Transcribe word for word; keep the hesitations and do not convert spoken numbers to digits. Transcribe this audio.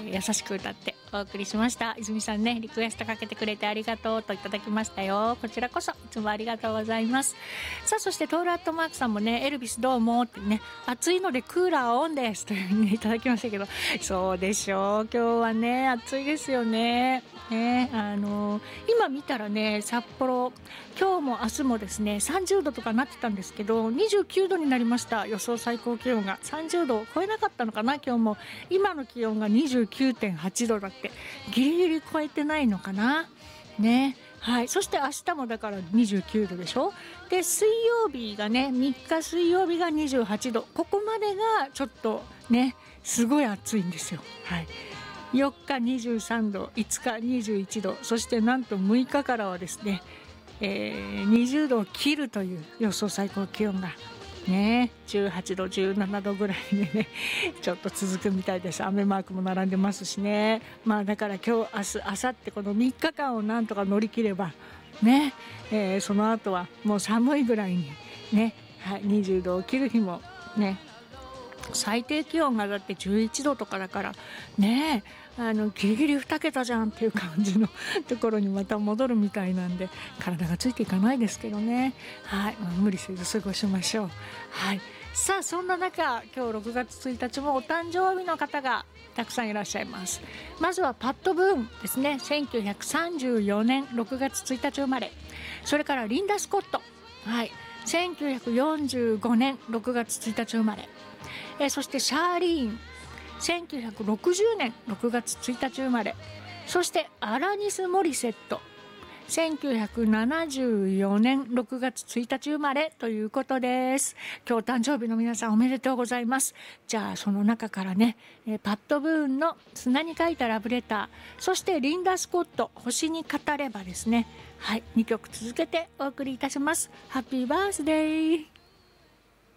ー、優しく歌ってお送りしました。泉さんね、リクエストかけてくれてありがとうといただきましたよ。こちらこそいつもありがとうございます。さあ、そしてトールアットマークさんもね、エルビスどうもってね、暑いのでクーラーオンですというふうにいただきましたけど、そうでしょう、今日はね暑いですよね。ね、あのー、今見たらね、札幌今日も明日もですねさんじゅうどとかなってたんですけど、にじゅうきゅうどになりました。予想最高気温がさんじゅうどを超えなかったのかな。今日も今の気温が にじゅうきゅうてんはちどだって、ギリギリ超えてないのかなね。はい、そして明日もだからにじゅうきゅうどでしょ。で水曜日がね、みっか水曜日がにじゅうはちど、ここまでがちょっとねすごい暑いんですよ。はい、よっかにじゅうさんど、いつかにじゅういちど、そしてなんとむいかからはですね、えー、にじゅうどを切るという予想最高気温がね、じゅうはちどじゅうななどぐらいでねちょっと続くみたいです。雨マークも並んでますしね。まあだから今日明日明後日このみっかかんをなんとか乗り切ればね、えー、その後はもう寒いぐらいにね、はい、にじゅうどを切る日もね、最低気温がだってじゅういちどとかだからね、あのギリギリにけたじゃんっていう感じのところにまた戻るみたいなんで、体がついていかないですけどね。はい、まあ、無理せず過ごしましょう。はい、さあそんな中、今日ろくがつついたちもお誕生日の方がたくさんいらっしゃいます。まずはパット・ブーンですね。せんきゅうひゃくさんじゅうよねんろくがつついたち生まれ。それからリンダ・スコット、はい、せんきゅうひゃくよんじゅうごねんろくがつついたち生まれ。えー、そしてシャーリーン、せんきゅうひゃくろくじゅうねんろくがつついたち生まれ。そしてアラニス・モリセット、せんきゅうひゃくななじゅうよねんろくがつついたち生まれということです。今日誕生日の皆さんおめでとうございます。じゃあその中からね、えー、パット・ブーンの砂に書いたラブレター、そしてリンダ・スコット、星に語ればですね、はい、にきょく続けてお送りいたします。ハッピーバースデー。